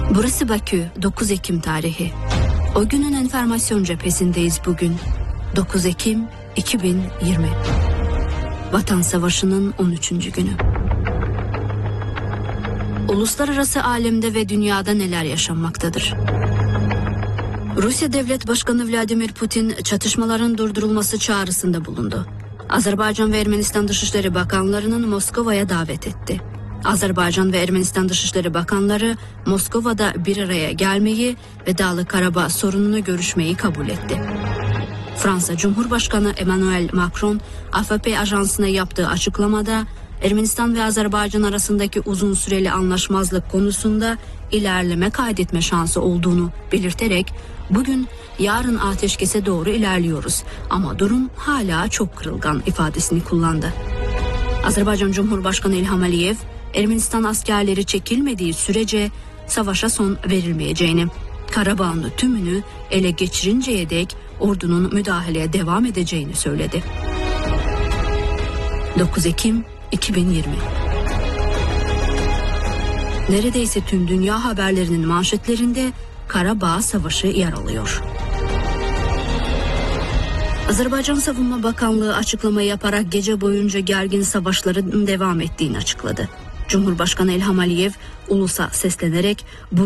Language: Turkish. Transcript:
Burası Bakü, 9 Ekim tarihi. O günün enformasyon cephesindeyiz bugün. 9 Ekim 2020. Vatan Savaşı'nın 13. günü. Uluslararası alemde ve dünyada neler yaşanmaktadır? Rusya Devlet Başkanı Vladimir Putin çatışmaların durdurulması çağrısında bulundu. Azerbaycan ve Ermenistan Dışişleri Bakanlarının Moskova'ya davet etti. Azerbaycan ve Ermenistan Dışişleri Bakanları Moskova'da bir araya gelmeyi ve Dağlık Karabağ sorununu görüşmeyi kabul etti. Fransa Cumhurbaşkanı Emmanuel Macron, AFP ajansına yaptığı açıklamada Ermenistan ve Azerbaycan arasındaki uzun süreli anlaşmazlık konusunda ilerleme kaydetme şansı olduğunu belirterek bugün yarın ateşkese doğru ilerliyoruz ama durum hala çok kırılgan ifadesini kullandı. Azerbaycan Cumhurbaşkanı İlham Aliyev, Ermenistan askerleri çekilmediği sürece savaşa son verilmeyeceğini, Karabağ'ın tümünü ele geçirinceye dek ordunun müdahaleye devam edeceğini söyledi. 9 Ekim 2020. Neredeyse tüm dünya haberlerinin manşetlerinde Karabağ Savaşı yer alıyor. Azerbaycan Savunma Bakanlığı açıklama yaparak gece boyunca gergin savaşların devam ettiğini açıkladı. Cumhurbaşkanı İlham Aliyev ulusa seslenerek